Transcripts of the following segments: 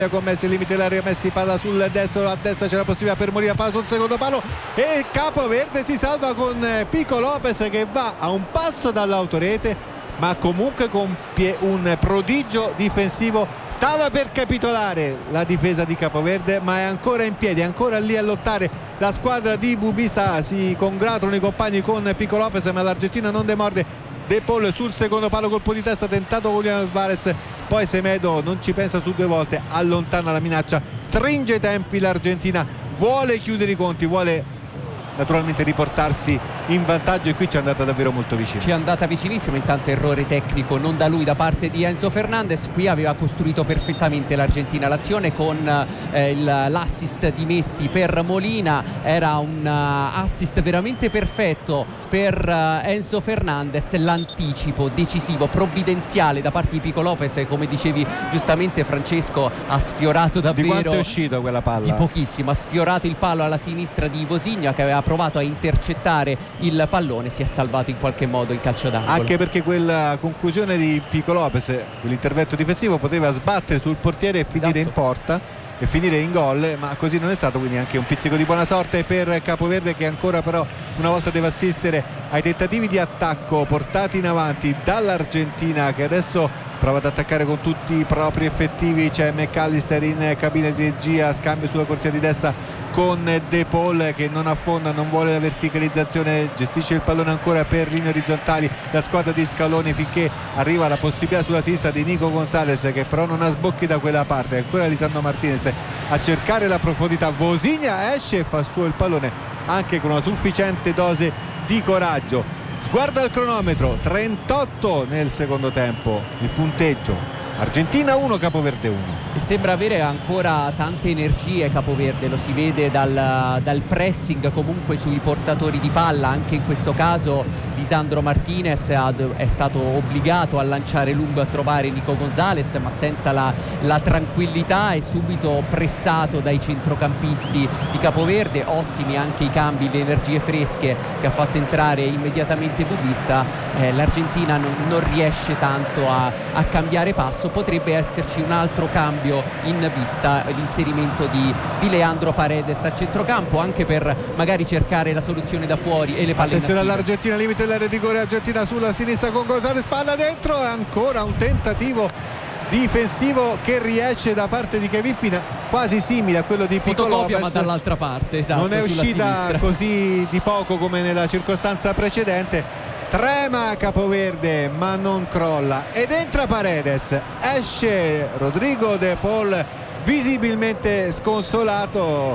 con Messi, il limite dell'area, Messi palla sul destro, a destra c'è la possibilità per Molina, palla sul secondo palo e Capoverde si salva con Pico Lopez che va a un passo dall'autorete, ma comunque compie un prodigio difensivo. Stava per capitolare la difesa di Capoverde, ma è ancora in piedi, è ancora lì a lottare la squadra di Bubista. Si congratulano i compagni con Pico Lopez, ma l'Argentina non demorde. De Paul sul secondo palo, colpo di testa tentato con Julián Álvarez, poi Semedo non ci pensa su due volte, allontana la minaccia, stringe i tempi l'Argentina, vuole chiudere i conti, vuole naturalmente riportarsi in vantaggio, e qui ci è andata davvero molto vicino. Ci è andata vicinissimo, intanto errore tecnico non da lui, da parte di Enzo Fernandez. Qui aveva costruito perfettamente l'Argentina l'azione con l'assist di Messi per Molina, era un assist veramente perfetto per Enzo Fernandez, l'anticipo decisivo, provvidenziale da parte di Pico Lopez, come dicevi giustamente Francesco, ha sfiorato davvero. Di quanto è uscito quella palla? Di pochissimo, ha sfiorato il palo alla sinistra di Vozinha, che aveva provato a intercettare il pallone, si è salvato in qualche modo in calcio d'angolo. Anche perché quella conclusione di Pico Lopez, l'intervento difensivo, poteva sbattere sul portiere e finire in porta e finire in gol, ma così non è stato, quindi anche un pizzico di buona sorte per Capoverde, che ancora però una volta deve assistere ai tentativi di attacco portati in avanti dall'Argentina, che adesso prova ad attaccare con tutti i propri effettivi. C'è McAllister in cabina di regia, scambio sulla corsia di destra con De Paul che non affonda, non vuole la verticalizzazione, gestisce il pallone ancora per linee orizzontali la squadra di Scaloni, finché arriva la possibilità sulla sinistra di Nico Gonzalez, che però non ha sbocchi da quella parte. Ancora Lisandro Martinez a cercare la profondità, Vozinha esce e fa suo il pallone anche con una sufficiente dose di coraggio. Sguarda il cronometro, 38 nel secondo tempo il punteggio, Argentina 1 Capoverde 1. E sembra avere ancora tante energie Capoverde, lo si vede dal pressing comunque sui portatori di palla. Anche in questo caso Lisandro Martinez è stato obbligato a lanciare lungo a trovare Nico Gonzalez, ma senza la tranquillità, e subito pressato dai centrocampisti di Capoverde. Ottimi anche i cambi, le energie fresche che ha fatto entrare immediatamente Bubista. L'Argentina non riesce tanto a cambiare passo, potrebbe esserci un altro cambio in vista, l'inserimento di Leandro Paredes a centrocampo, anche per magari cercare la soluzione da fuori e le palle. Attenzione all'Argentina, limite dell'area di rigore, Argentina sulla sinistra con Gonzalez, palla dentro, e ancora un tentativo difensivo che riesce da parte di Kevin Pina, quasi simile a quello di Pico Lopez, ma dall'altra parte, esatto, non è uscita sinistra così di poco come nella circostanza precedente. Trema Capoverde ma non crolla ed entra Paredes, esce Rodrigo De Paul visibilmente sconsolato.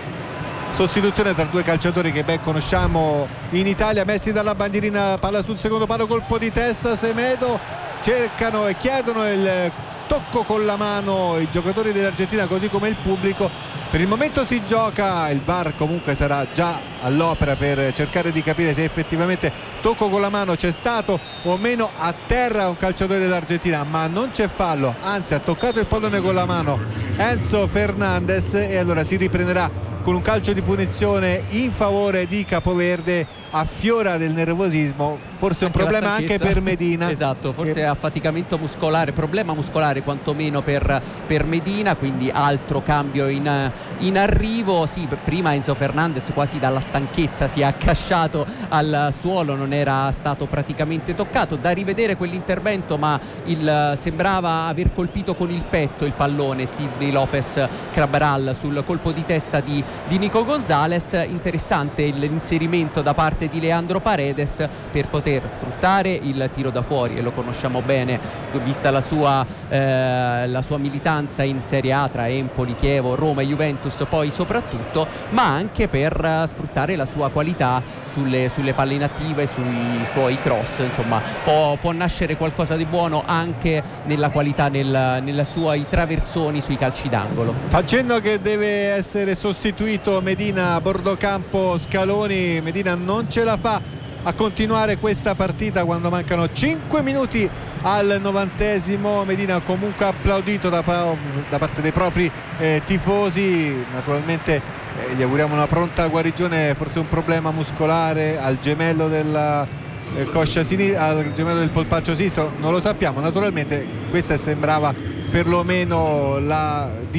Sostituzione tra due calciatori che ben conosciamo in Italia. Messi dalla bandierina, palla sul secondo palo, colpo di testa, Semedo, cercano e chiedono il tocco con la mano i giocatori dell'Argentina, così come il pubblico. Per il momento si gioca, il VAR comunque sarà già all'opera per cercare di capire se effettivamente tocco con la mano c'è stato o meno a terra un calciatore dell'Argentina, ma non c'è fallo, anzi ha toccato il pallone con la mano Enzo Fernandez, e allora si riprenderà con un calcio di punizione in favore di Capoverde. Affiora del nervosismo, forse un problema anche per Medina. Esatto, forse affaticamento muscolare, problema muscolare quantomeno per Medina, quindi altro cambio in arrivo. Sì, prima Enzo Fernandez quasi dalla stanchezza si è accasciato al suolo, non era stato praticamente toccato. Da rivedere quell'intervento, ma sembrava aver colpito con il petto il pallone Sidney Lopez Cabral sul colpo di testa di Nico Gonzalez. Interessante l'inserimento da parte di Leandro Paredes per poter sfruttare il tiro da fuori, e lo conosciamo bene vista la sua militanza in Serie A tra Empoli, Chievo, Roma e Juventus poi soprattutto, ma anche per sfruttare la sua qualità sulle palle inattive, sui suoi cross. Insomma, può nascere qualcosa di buono anche nella qualità nella suoi traversoni sui calci d'angolo. Facendo che deve essere sostituito Medina a bordo campo Scaloni. Medina non ce la fa a continuare questa partita quando mancano 5 minuti al 90esimo. Medina comunque applaudito da parte dei propri tifosi. Naturalmente gli auguriamo una pronta guarigione, forse un problema muscolare al gemello della coscia sinistra, al gemello del polpaccio sinistro, non lo sappiamo. Naturalmente questa sembrava perlomeno la